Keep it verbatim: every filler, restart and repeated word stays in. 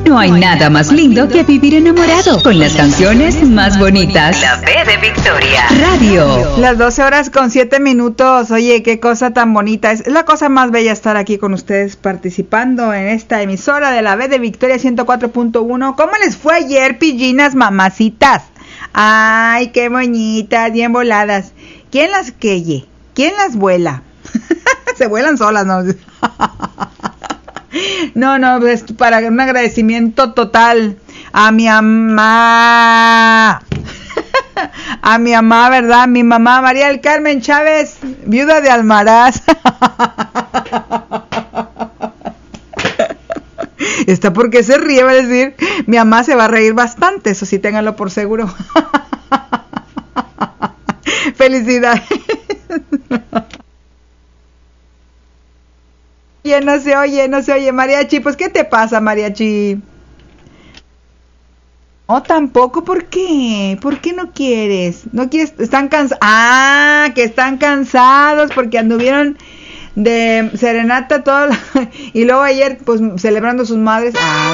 No hay nada más lindo que vivir enamorado con las canciones más bonitas. La B de Victoria Radio. Las doce horas con siete minutos. Oye, qué cosa tan bonita. Es la cosa más bella estar aquí con ustedes participando en esta emisora de la B de Victoria ciento cuatro punto uno. ¿Cómo les fue ayer, pillinas mamacitas? Ay, qué moñitas, bien voladas. ¿Quién las queye? ¿Quién las vuela? Se vuelan solas, ¿no? No, no, es para un agradecimiento total a mi mamá. A mi mamá, ¿verdad? Mi mamá, María del Carmen Chávez, viuda de Almaraz. Está porque se ríe, va a decir. Mi mamá se va a reír bastante, eso sí, ténganlo por seguro. Felicidades. Oye, no se oye, no se oye, Mariachi. Pues, ¿qué te pasa, Mariachi? No, tampoco. ¿Por qué? ¿Por qué no quieres? ¿No quieres? Están cansados. Ah, que están cansados porque anduvieron de serenata todo. Y luego ayer, pues, celebrando sus madres. Ah.